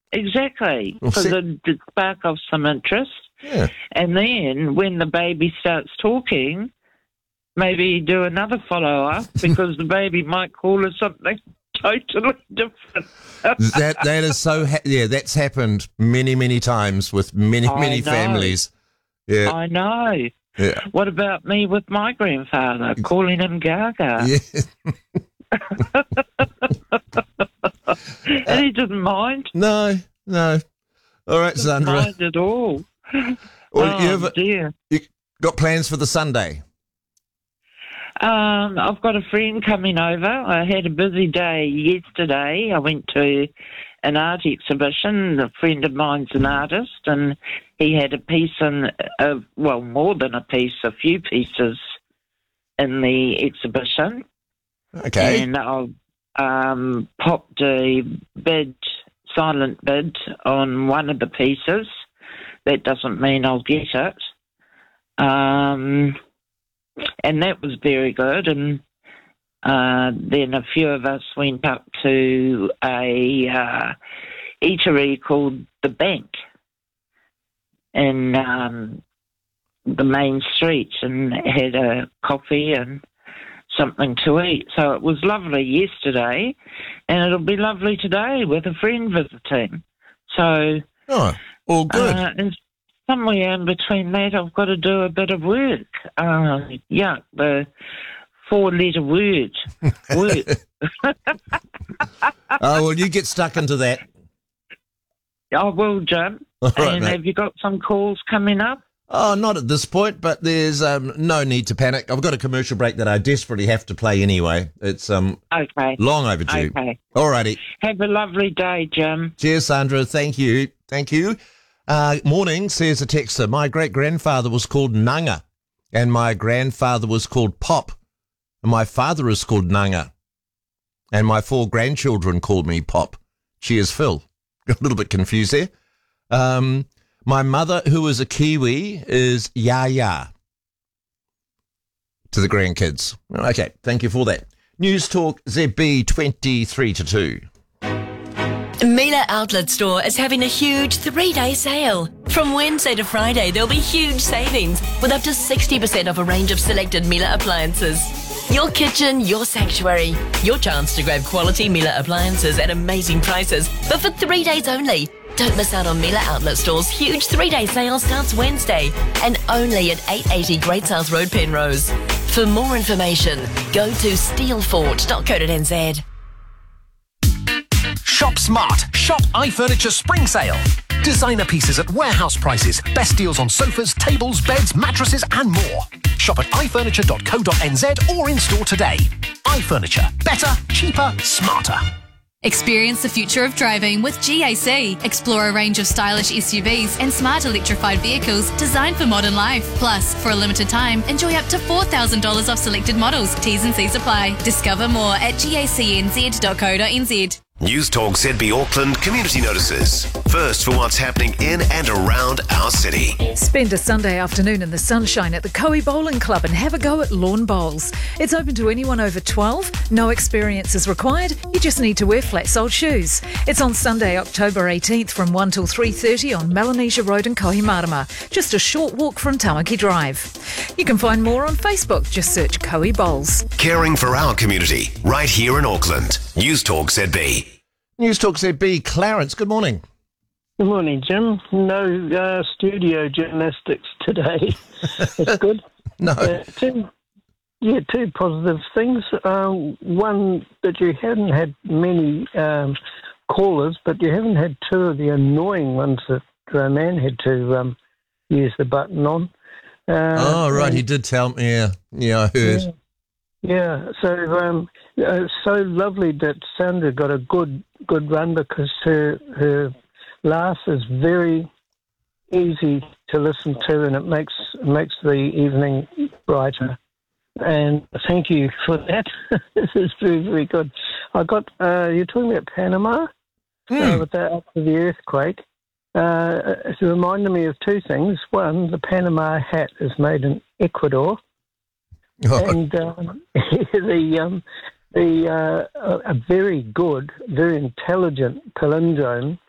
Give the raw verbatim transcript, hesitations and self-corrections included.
exactly, Well, because see- it did spark off some interest. Yeah. And then when the baby starts talking, maybe do another follow-up because the baby might call her something totally different. That that is so ha- yeah. That's happened many many times with many I many know. families. Yeah. I know. Yeah. What about me with my grandfather, calling him Gaga? Yeah. And he didn't mind. No. No. All right, Didn't Sandra. mind at all. Well, oh, you have dear. you got plans for the Sunday? Um, I've got a friend coming over. I had a busy day yesterday. I went to an art exhibition. A friend of mine's an artist, and he had a piece in, uh, well, more than a piece, a few pieces in the exhibition. Okay. And I um, popped a bid, silent bid, on one of the pieces. That doesn't mean I'll get it. Um... And that was very good. And uh, then a few of us went up to a uh, eatery called The Bank in um, the main street and had a coffee and something to eat. So it was lovely yesterday, and it'll be lovely today with a friend visiting. So, Oh, all good. Uh, and somewhere in between that, I've got to do a bit of work. Uh, yeah, the four-letter word, work. Oh, well, you get stuck into that. I will, Jim. All right, and mate. have you got some calls coming up? Oh, not at this point, but there's um, no need to panic. I've got a commercial break that I desperately have to play anyway. It's um Okay. long overdue. Okay. All righty. Have a lovely day, Jim. Cheers, Sandra. Thank you. Thank you. Uh, morning, says a texter. My great-grandfather was called Nanga, and my grandfather was called Pop, and my father is called Nanga, and my four grandchildren called me Pop. Cheers, Phil. Got a little bit confused there. Um, my mother, who is a Kiwi, is Yaya to the grandkids. Okay, thank you for that. News Talk Z B twenty-three to two. Miele Outlet Store is having a huge three-day sale. From Wednesday to Friday, there'll be huge savings with up to sixty percent off a range of selected Miele appliances. Your kitchen, your sanctuary. Your chance to grab quality Miele appliances at amazing prices, but for three days only. Don't miss out on Miele Outlet Store's huge three-day sale starts Wednesday and only at eight eighty Great South Road, Penrose. For more information, go to steelfort dot co dot n z. Shop smart. Shop iFurniture Spring Sale. Designer pieces at warehouse prices. Best deals on sofas, tables, beds, mattresses and more. Shop at i furniture dot co dot n z or in store today. iFurniture. Better, cheaper, smarter. Experience the future of driving with G A C. Explore a range of stylish S U Vs and smart electrified vehicles designed for modern life. Plus, for a limited time, enjoy up to four thousand dollars off selected models. T's and C's apply. Discover more at gacnz dot co dot n z. News Talk Z B Auckland community notices. First for what's happening in and around our city. Spend a Sunday afternoon in the sunshine at the Koei Bowling Club and have a go at lawn bowls. It's open to anyone over twelve. No experience is required. You just need to wear flat-soled shoes. It's on Sunday, October eighteenth from one till three thirty on Melanesia Road in Kohimarama. Just a short walk from Tamaki Drive. You can find more on Facebook. Just search Koei Bowls. Caring for our community right here in Auckland. News Talk Z B. News Talk Z B. Clarence, good morning. Good morning, Jim. No uh, studio gymnastics today. That's good. No. Uh, two, yeah, two positive things. Uh, one, that you haven't had many um, callers, but you haven't had two of the annoying ones that Roman had to um, use the button on. Uh, oh, right, and, he did tell me. Yeah, yeah I heard. Yeah, yeah. so um, uh, so lovely that Sandra got a good good run because her her laugh is very easy to listen to, and it makes makes the evening brighter. And thank you for that. This is very very good. I got uh, you're talking about Panama Mm. uh, with the after the earthquake. Uh, it reminded me of two things. One, the Panama hat is made in Ecuador, Oh, and um, the um, the uh, a a very good, very intelligent palindrome